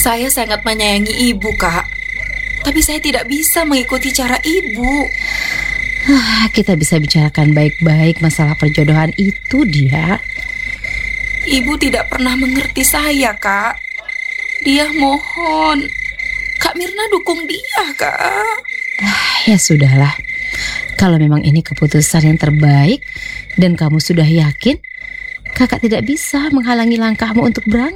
Saya sangat menyayangi ibu, Kak. Tapi saya tidak bisa mengikuti cara ibu. Kita bisa bicarakan baik-baik masalah perjodohan itu, Dia. Ibu tidak pernah mengerti saya, Kak. Dia mohon. Kak Mirna dukung dia, Kak. Ya sudahlah. Kalau memang ini keputusan yang terbaik dan kamu sudah yakin, kakak tidak bisa menghalangi langkahmu untuk berangkat.